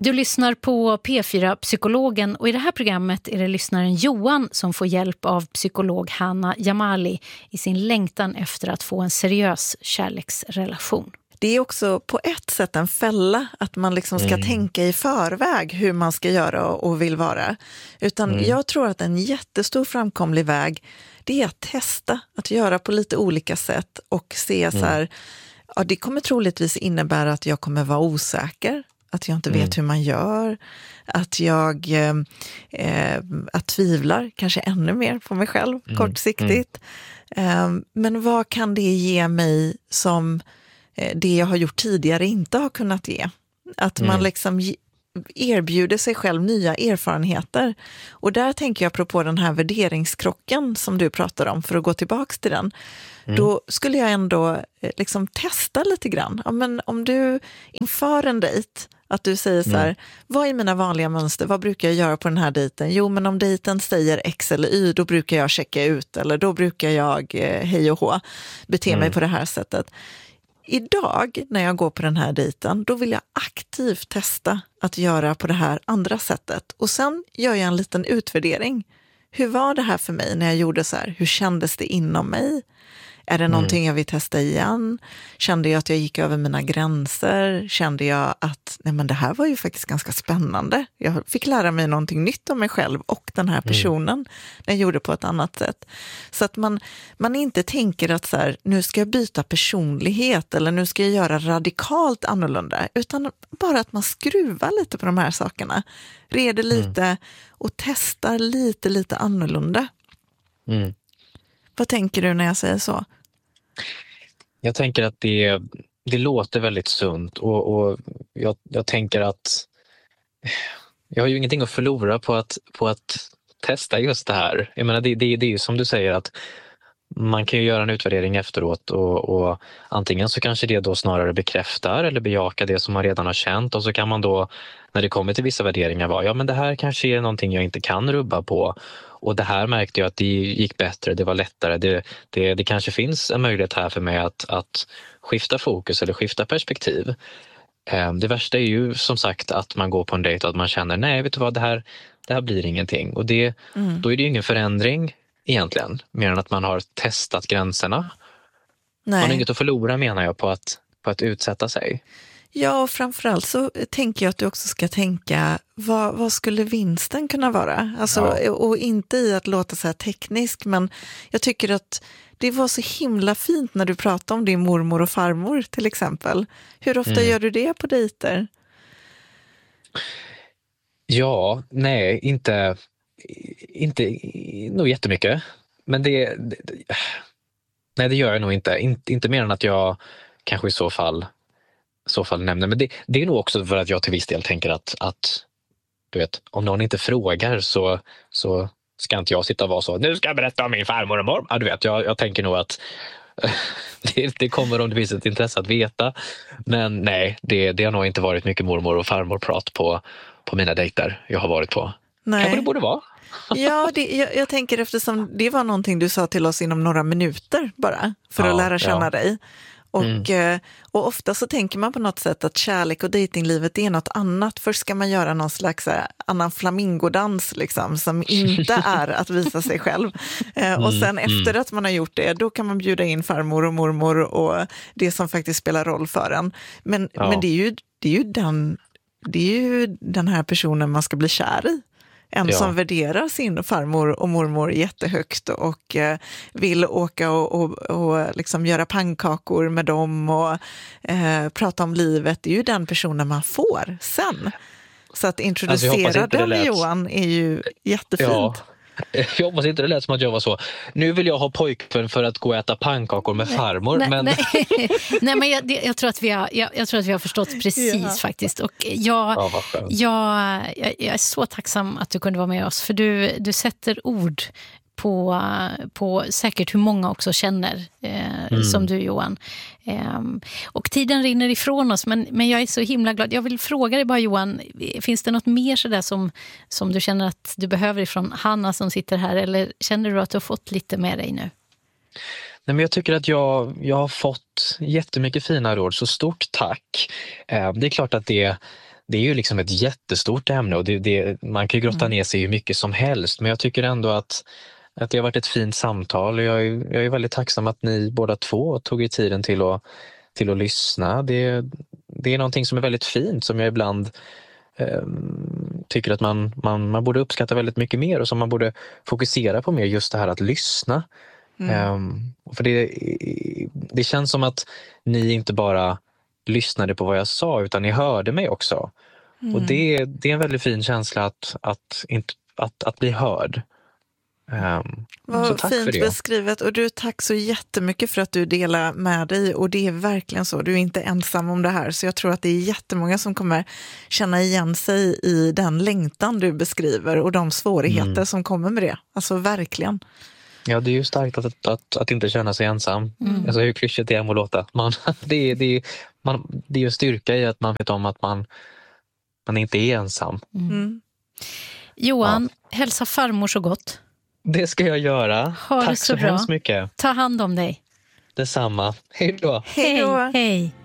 Du lyssnar på P4-psykologen och i det här programmet är det lyssnaren Johan som får hjälp av psykolog Hanna Jamali i sin längtan efter att få en seriös kärleksrelation. Det är också på ett sätt en fälla att man liksom ska tänka i förväg hur man ska göra och vill vara. Utan jag tror att en jättestor framkomlig väg, det är att testa, att göra på lite olika sätt och se så här, ja, det kommer troligtvis innebära att jag kommer vara osäker, att jag inte vet hur man gör, att jag att tvivlar kanske ännu mer på mig själv kortsiktigt. Men vad kan det ge mig som det jag har gjort tidigare inte har kunnat ge? Att man liksom erbjuder sig själv nya erfarenheter. Och där tänker jag apropå den här värderingskrocken som du pratar om, för att gå tillbaka till den. Då skulle jag ändå liksom testa lite grann. Ja, men om du inför en dejt, att du säger så här, vad är mina vanliga mönster? Vad brukar jag göra på den här dejten? Jo, men om dejten säger X eller Y, då brukar jag checka ut. Eller då brukar jag, hej och hå, bete mig på det här sättet. Idag när jag går på den här dejten, då vill jag aktivt testa att göra på det här andra sättet. Och sen gör jag en liten utvärdering. Hur var det här för mig när jag gjorde så här? Hur kändes det inom mig? Är det någonting jag vill testa igen? Kände jag att jag gick över mina gränser? Kände jag att nej, men det här var ju faktiskt ganska spännande. Jag fick lära mig någonting nytt om mig själv och den här personen när jag gjorde på ett annat sätt. Så att man inte tänker att så här, nu ska jag byta personlighet eller nu ska jag göra radikalt annorlunda. Utan bara att man skruvar lite på de här sakerna. Reder lite och testar lite annorlunda. Vad tänker du när jag säger så? Jag tänker att det låter väldigt sunt och jag tänker att jag har ju ingenting att förlora på att testa just det här. Jag menar, det är ju som du säger att man kan ju göra en utvärdering efteråt och antingen så kanske det då snarare bekräftar eller bejakar det som man redan har känt och så kan man då när det kommer till vissa värderingar vara ja men det här kanske är någonting jag inte kan rubba på och det här märkte jag att det gick bättre, det var lättare, det kanske finns en möjlighet här för mig att skifta fokus eller skifta perspektiv. Det värsta är ju som sagt att man går på en dejt och att man känner nej vet du vad det här blir ingenting och då är det ju ingen förändring egentligen, mer än att man har testat gränserna. Nej. Man har inget att förlora menar jag på att utsätta sig. Ja, och framförallt så tänker jag att du också ska tänka vad skulle vinsten kunna vara? Alltså, och inte i att låta så här teknisk, men jag tycker att det var så himla fint när du pratade om din mormor och farmor till exempel. Hur ofta gör du det på dejter? Ja, nej, inte nog jättemycket. Men det gör jag nog inte. Inte mer än att jag kanske i så fall nämner. Men det är nog också för att jag till viss del tänker att du vet, om någon inte frågar så ska inte jag sitta och vara så, nu ska jag berätta om min farmor och mormor. Ja, du vet, jag tänker nog att det kommer om det finns ett intresse att veta. Men nej, det har nog inte varit mycket mormor och farmor-prat på mina dejter jag har varit på. Nej. Kanske det borde vara. Ja, jag tänker eftersom det var någonting du sa till oss inom några minuter bara för att lära känna dig. Och ofta så tänker man på något sätt att kärlek och datinglivet är något annat. Först ska man göra någon slags annan flamingodans liksom, som inte är att visa sig själv. Och sen efter att man har gjort det, då kan man bjuda in farmor och mormor och det som faktiskt spelar roll för en. Men det är ju den här personen man ska bli kär i. En som värderar sin farmor och mormor jättehögt och vill åka och liksom göra pannkakor med dem och prata om livet. Det är ju den personen man får sen. Så att introducera den Johan är ju jättefint. Ja. Jag hoppas inte det lät som att jag var så. Nu vill jag ha pojkvän för att gå och äta pannkakor med farmor. Nej, men jag tror att vi har förstått precis faktiskt. Och jag är så tacksam att du kunde vara med oss. För du sätter ord på säkert hur många också känner som du Johan. Och tiden rinner ifrån oss, men jag är så himla glad. Jag vill fråga dig bara Johan, finns det något mer sådär som du känner att du behöver ifrån Hanna som sitter här, eller känner du att du har fått lite med dig nu? Nej, men jag tycker att jag har fått jättemycket fina råd, så stort tack. Det är klart att det det är ju liksom ett jättestort ämne och man kan ju grotta ner sig hur mycket som helst. Men jag tycker ändå att det har varit ett fint samtal. Och jag är väldigt tacksam att ni båda två tog er tiden till att lyssna. Det är någonting som är väldigt fint, som jag ibland tycker att man borde uppskatta väldigt mycket mer och som man borde fokusera på mer, just det här att lyssna. För det känns som att ni inte bara lyssnade på vad jag sa, utan ni hörde mig också. Och det är en väldigt fin känsla att bli hörd. Vad fint beskrivet, och tack så jättemycket för att du delar med dig, och det är verkligen så, du är inte ensam om det här, så jag tror att det är jättemånga som kommer känna igen sig i den längtan du beskriver och de svårigheter som kommer med det, alltså verkligen. Ja, det är ju starkt att inte känna sig ensam. Alltså hur klyschigt det är att låta. Det är ju styrka i att man vet om att man inte är ensam. Johan, hälsa farmor så gott. Det ska jag göra. Ha Tack det så så bra. hemskt mycket. Ta hand om dig. Detsamma. Hej då. Hej. Hej.